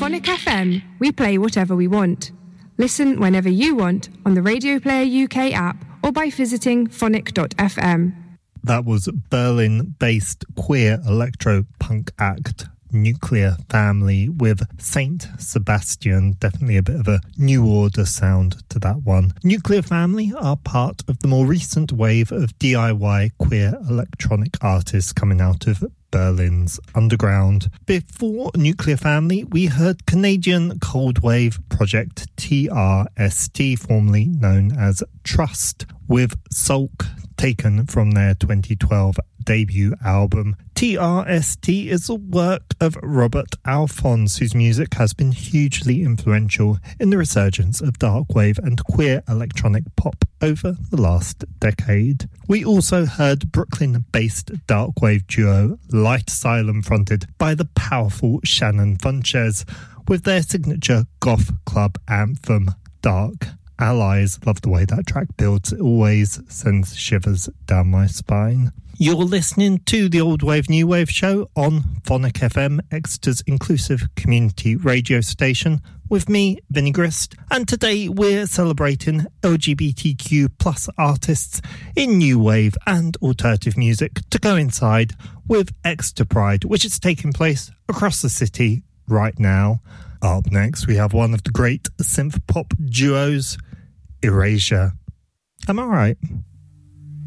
Phonic FM, we play whatever we want. Listen whenever you want on the Radio Player UK app or by visiting phonic.fm. That was Berlin-based queer electro-punk act Nuclear Family with Saint Sebastian. Definitely a bit of a New Order sound to that one. Nuclear Family are part of the more recent wave of DIY queer electronic artists coming out of Berlin's underground. Before Nuclear Family, we heard Canadian cold wave project TRST, formerly known as Trust, with Sulk, taken from their 2012 debut album. TRST is a work of Robert Alphonse, whose music has been hugely influential in the resurgence of darkwave and queer electronic pop over the last decade. We also heard Brooklyn-based darkwave duo Light Asylum, fronted by the powerful Shannon Funches, with their signature goth club anthem, Dark Allies. Love the way that track builds. It always sends shivers down my spine. You're listening to the Old Wave New Wave show on Phonic FM, Exeter's inclusive community radio station, with me, Vinnie Grist. And today we're celebrating LGBTQ plus artists in new wave and alternative music to coincide with Exeter Pride, which is taking place across the city right now. Up next, we have one of the great synth pop duos, Erasure. Am I right?